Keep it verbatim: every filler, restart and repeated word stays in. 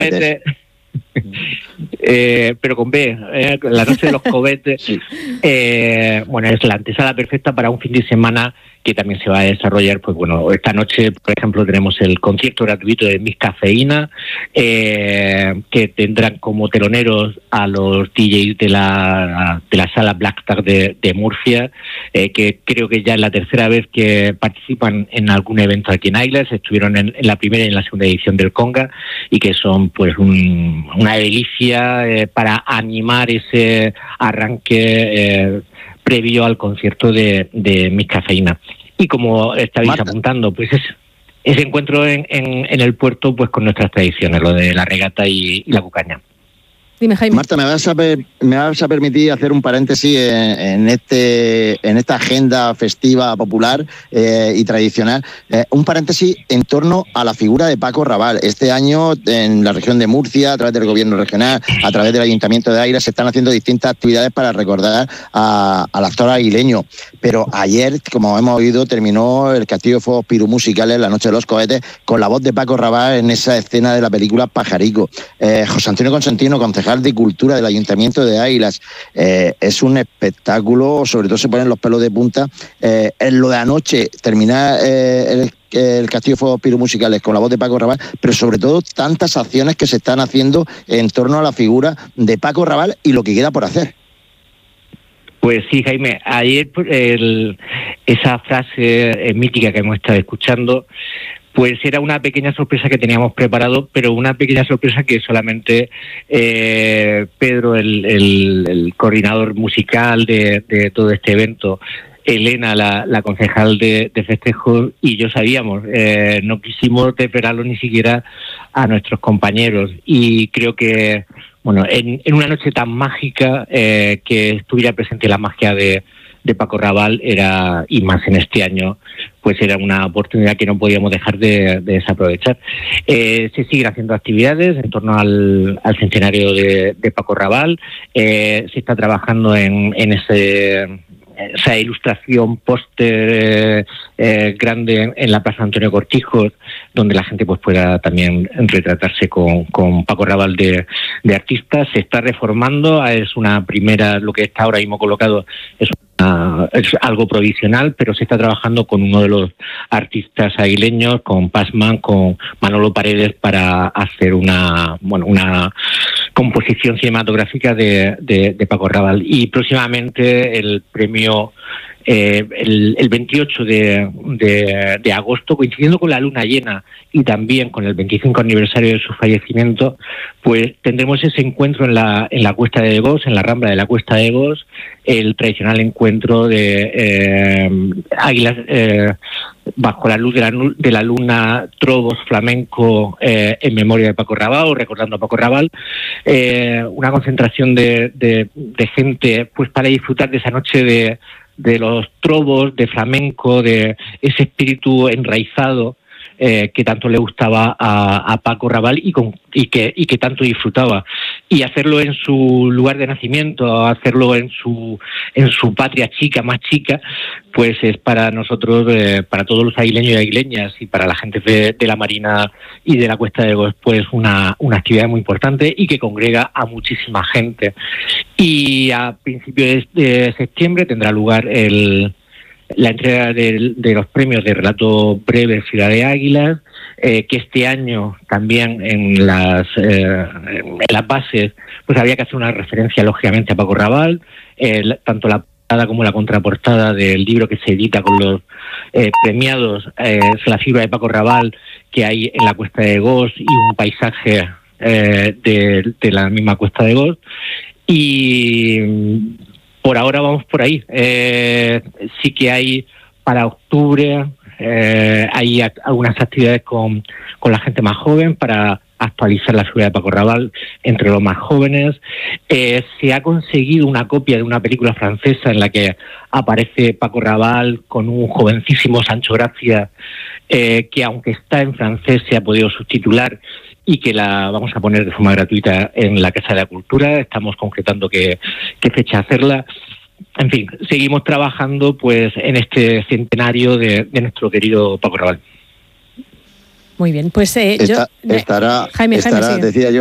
cohetes. Eh, pero con B, eh, la noche de los cohetes. Sí. Eh, bueno, es la antesala perfecta para un fin de semana que también se va a desarrollar. Pues bueno, esta noche, por ejemplo, tenemos el concierto gratuito de Miss Cafeína, eh, que tendrán como teloneros a los D Js de la de la sala Black Tag de, de Murcia, eh, que creo que ya es la tercera vez que participan en algún evento aquí en Águilas. Estuvieron en, en la primera y en la segunda edición del Conga, y que son pues un, una delicia eh, para animar ese arranque eh, previo al concierto de, de Miss Cafeína. Y como estabais Marta. apuntando, pues es, ese encuentro en, en, en el puerto, pues con nuestras tradiciones, lo de la regata y, y la cucaña. Dime, Jaime. Marta, ¿me vas a, per, me vas a permitir hacer un paréntesis en, en, este, en esta agenda festiva, popular eh, y tradicional? Eh, un paréntesis en torno a la figura de Paco Raval. Este año, en la región de Murcia, a través del gobierno regional, a través del Ayuntamiento de Águilas, se están haciendo distintas actividades para recordar a, al actor aguileño. Pero ayer, como hemos oído, terminó el Castillo de Fuegos Piromusicales, la noche de los cohetes, con la voz de Paco Raval en esa escena de la película Pajarico. Eh, José Antonio Consentino, concejal de Cultura del Ayuntamiento de Águilas, eh, es un espectáculo, sobre todo se ponen los pelos de punta. Eh, en lo de anoche, terminar eh, el, el Castillo de Fuegos Piromusicales con la voz de Paco Raval, pero sobre todo tantas acciones que se están haciendo en torno a la figura de Paco Raval y lo que queda por hacer. Pues sí, Jaime, ayer el, esa frase eh, mítica que hemos estado escuchando, pues era una pequeña sorpresa que teníamos preparado, pero una pequeña sorpresa que solamente eh, Pedro, el, el, el coordinador musical de, de todo este evento, Elena, la, la concejal de, de festejos, y yo sabíamos. Eh, no quisimos desvelarlo ni siquiera a nuestros compañeros, y creo que, bueno, en, en una noche tan mágica, eh, que estuviera presente la magia de de Paco Raval era, y más en este año, pues era una oportunidad que no podíamos dejar de, de desaprovechar. Eh, se siguen haciendo actividades en torno al, al centenario de, de Paco Raval. Eh, se está trabajando en, en ese esa ilustración póster eh, eh, grande en, en la Plaza Antonio Cortijos, donde la gente pues pueda también retratarse con, con Paco Raval de, de artista. Se está reformando, es una primera, lo que está ahora mismo colocado es una, es algo provisional, pero se está trabajando con uno de los artistas aguileños, con Passman, con Manolo Paredes, para hacer una, bueno, una composición cinematográfica de, de, de Paco Raval. Y próximamente el premio eh, el, el veintiocho de, de, de agosto, coincidiendo con la luna llena y también con el veinticinco aniversario de su fallecimiento, pues tendremos ese encuentro en la en la Cuesta de Gos, en la Rambla de la Cuesta de Gos, el tradicional encuentro de eh, águilas eh, bajo la luz de la, de la luna, trovos, flamenco, eh, en memoria de Paco Raval, recordando a Paco Raval, eh, una concentración de, de, de gente pues para disfrutar de esa noche de, de los trovos, de flamenco, de ese espíritu enraizado eh, que tanto le gustaba a, a Paco Raval y, con, y, que, y que tanto disfrutaba. Y hacerlo en su lugar de nacimiento, hacerlo en su en su patria chica, más chica, pues es para nosotros, eh, para todos los aguileños y aguileñas y para la gente de, de la Marina y de la Cuesta de Gos, pues una, una actividad muy importante y que congrega a muchísima gente. Y a principios de septiembre tendrá lugar el la entrega de, de los premios de relato breve Ciudad de Águilas, eh, que este año también en las eh, en las bases pues había que hacer una referencia lógicamente a Paco Raval, eh, tanto la portada como la contraportada del libro que se edita con los eh, premiados, eh, es la figura de Paco Raval que hay en la Cuesta de Gos y un paisaje eh, de, de la misma Cuesta de Gos. Y por ahora vamos por ahí. Eh, sí que hay para octubre, eh, hay act- algunas actividades con, con la gente más joven para actualizar la figura de Paco Raval entre los más jóvenes. Eh, se ha conseguido una copia de una película francesa en la que aparece Paco Raval con un jovencísimo Sancho Gracia, eh, que aunque está en francés se ha podido subtitular y que la vamos a poner de forma gratuita en la Casa de la Cultura. Estamos concretando qué, qué fecha hacerla. En fin, seguimos trabajando pues en este centenario de, de nuestro querido Paco Raval. Muy bien, pues eh, Está, yo... estará, Jaime, estará Jaime, decía yo,